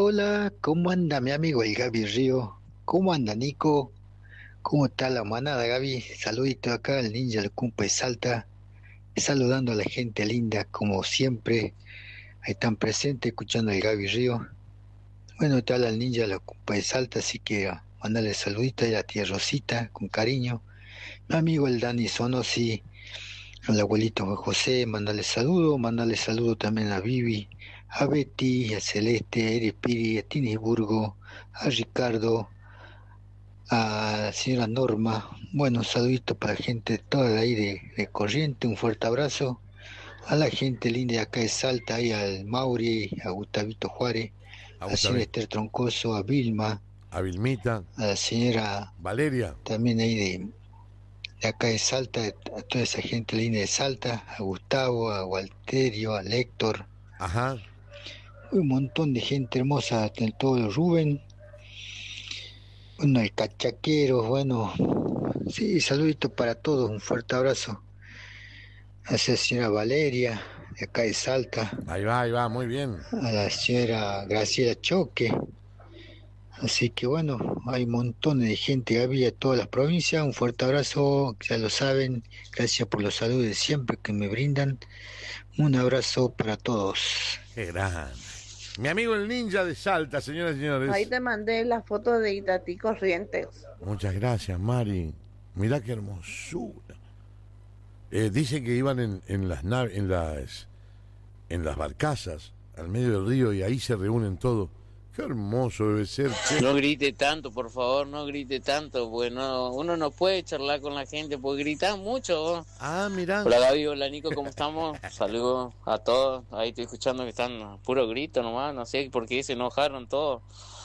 hola, ¿cómo anda mi amigo el Gaby Río? ¿Cómo anda Nico? ¿Cómo está la manada, Gaby? Saludito acá, el ninja del Cumpa de Salta, saludando a la gente linda, como siempre, ahí están presentes escuchando el Gaby Río. Bueno, te habla el ninja de la Cumpa de Salta, así que mandale saludito a la tía Rosita, con cariño. Mi amigo el Dani Sonosi, al abuelito José, mandale saludo también a Vivi, a Betty, a Celeste, a Eripiri, a Tinisburgo, a Ricardo, a la señora Norma. Bueno, un saludito para la gente toda de ahí de Corriente, un fuerte abrazo. A la gente linda de acá de Salta, ahí al Mauri, a Gustavito Juárez, A a la señora Gustavito. Esther Troncoso, a Vilma, A Vilmita. a la señora Valeria. también ahí de acá de Salta, a toda esa gente linda de Salta, a Gustavo, a Walterio, a Héctor, Ajá. un montón de gente hermosa, todo Rubén, bueno, el Cachaquero, bueno, sí, saludito para todos, un fuerte abrazo. A la señora Valeria, de acá de Salta, Ahí va, muy bien. a la señora Graciela Choque, así que bueno, hay montones de gente, Gaby, de todas las provincias, un fuerte abrazo, ya lo saben, gracias por los saludos de siempre que me brindan. Un abrazo para todos. Qué grande. Mi amigo el ninja de Salta, señoras y señores. Ahí te mandé la foto de Itatí Corrientes. Muchas gracias, Mari. Mirá qué hermosura. Dicen que iban en las naves, en las barcazas al medio del río y ahí se reúnen todos. Qué hermoso debe ser, che. No grite tanto, por favor, no grite tanto, porque uno no puede charlar con la gente, porque gritan mucho. ¿Vos? Ah, mirá. Hola Gaby, hola Nico, ¿cómo estamos? Saludos a todos, ahí estoy escuchando que están a puro grito nomás, no sé por qué se enojaron todos.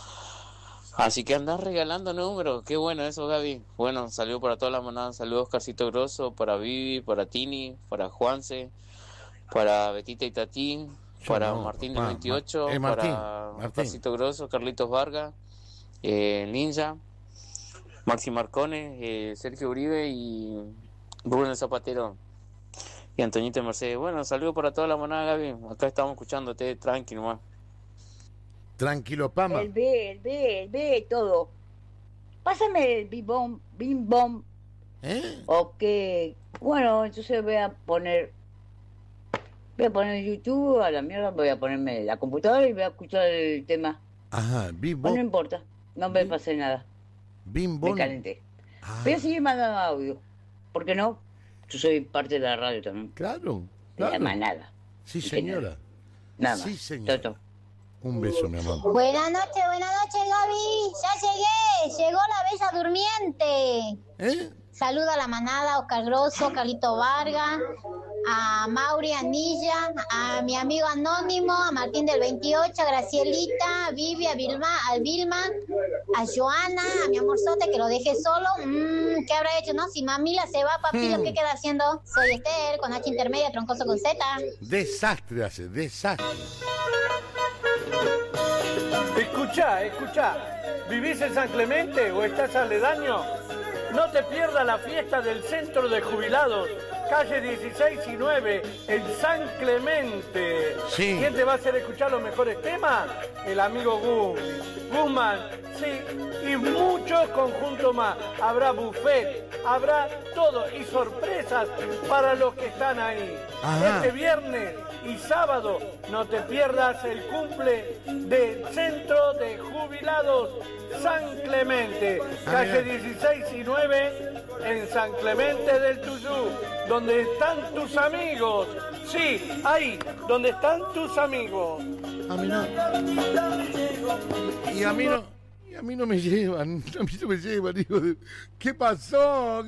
Así que andás regalando números, qué bueno eso Gaby. Bueno, saludos para toda la manada, saludos Oscarcito Grosso, para Vivi, para Tini, para Juanse, para Betita y Tati, para no, Martín papá, del 28, Martín, para Martín. Oscarcito Grosso, Carlitos Vargas, Ninja, Maxi Marcone, Sergio Uribe y Rubén el Zapatero y Antoñito Mercedes. Bueno, saludos para toda la manada Gaby, acá estamos escuchándote, tranqui nomás. Tranquilo, Pama. El B, todo. Pásame el bim bom. Ok. Bueno, entonces voy a poner YouTube, a la mierda, voy a ponerme la computadora y voy a escuchar el tema. Ajá, Bim No Bom. importa, no me pasé nada. Bim Me Bom. calenté. Voy a seguir mandando audio. ¿Por qué no? Yo soy parte de la radio también. Claro, De la claro. manada. Sí, señora. Nada más. Sí, señora. Toto. Un beso, mi amor. Buenas noches, Gaby. Ya llegué. Llegó la bella durmiente. Saludo a la manada, Oscar Grosso, Carlito Vargas, a Mauri, a Nilla, a mi amigo Anónimo, a Martín del 28, a Gracielita, a Vivi, a Vilma, a Joana, a mi amor Sote, que lo dejé solo. ¿Qué habrá hecho, no? Si Mamila se va, papilo, ¿qué queda haciendo? Soy Esther, con H intermedia, troncoso con Z. Desastre hace, desastre. Escuchá. ¿Vivís en San Clemente o estás aledaño? No te pierdas la fiesta del Centro de Jubilados, calle 16 y 9, en San Clemente. Sí. ¿Quién te va a hacer escuchar los mejores temas? El amigo Guzmán, sí, y muchos conjuntos más. Habrá buffet, habrá todo y sorpresas para los que están ahí. Ajá. Este viernes y sábado no te pierdas el cumple del Centro de Jubilados San Clemente, calle 16 y 9 en San Clemente del Tuyú, donde están tus amigos. Sí, ahí, donde están tus amigos. A mí no. Y a mí no me llevan. A mí no me llevan. Digo, ¿qué pasó?